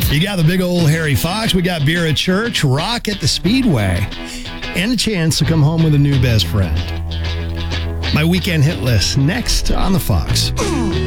You got the big old Harry Fox. We got beer at church, rock at the Speedway, and a chance to come home with a new best friend. My weekend hit list next on the Fox.